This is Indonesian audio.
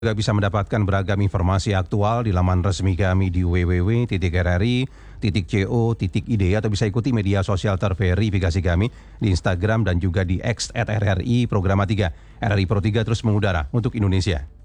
juga bisa mendapatkan beragam informasi aktual di laman resmi kami di www.rri.co.id atau bisa ikuti media sosial terverifikasi kami di Instagram dan juga di X @RRI Programa 3. RRI Pro 3 terus mengudara untuk Indonesia.